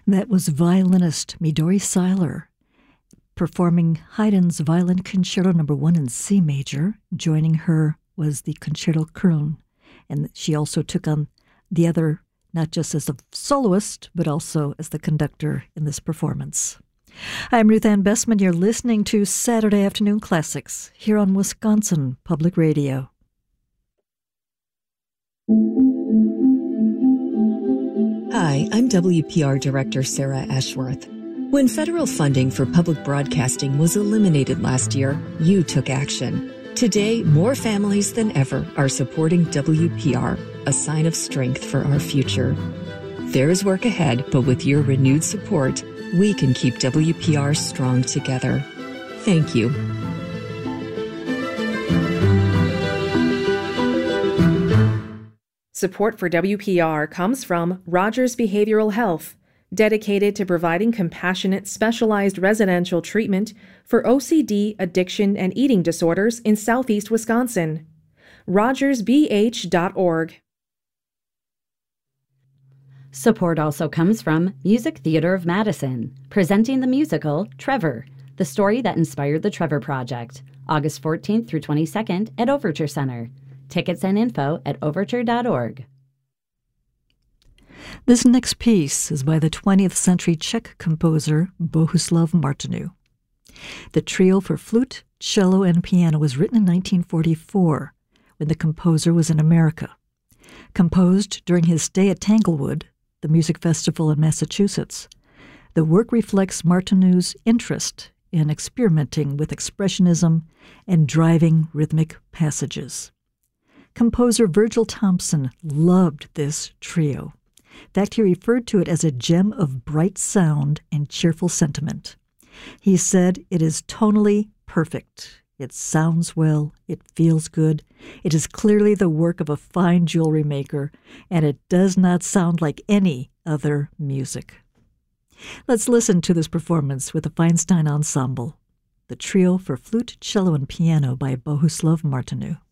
That was violinist Midori Seiler performing Haydn's Violin Concerto No. 1 in C major. Joining her was the Concerto Köln, and she also took on the other, not just as a soloist, but also as the conductor in this performance. I'm Ruth Ann Bessman. You're listening to Saturday Afternoon Classics here on Wisconsin Public Radio. Hi, I'm WPR Director Sarah Ashworth. When federal funding for public broadcasting was eliminated last year, you took action. Today, more families than ever are supporting WPR, a sign of strength for our future. There's work ahead, but with your renewed support, we can keep WPR strong together. Thank you. Support for WPR comes from Rogers Behavioral Health, dedicated to providing compassionate, specialized residential treatment for OCD, addiction, and eating disorders in southeast Wisconsin. RogersBH.org. Support also comes from Music Theater of Madison, presenting the musical Trevor, the story that inspired the Trevor Project, August 14th through 22nd at Overture Center. Tickets and info at overture.org. This next piece is by the 20th century Czech composer Bohuslav Martinu. The trio for flute, cello, and piano was written in 1944, when the composer was in America. Composed during his stay at Tanglewood, the music festival in Massachusetts, the work reflects Martinu's interest in experimenting with expressionism and driving rhythmic passages. Composer Virgil Thompson loved this trio. In fact, he referred to it as a gem of bright sound and cheerful sentiment. He said it is tonally perfect. It sounds well, it feels good, it is clearly the work of a fine jewelry maker, and it does not sound like any other music. Let's listen to this performance with the Feinstein Ensemble, the trio for flute, cello, and piano by Bohuslav Martinu.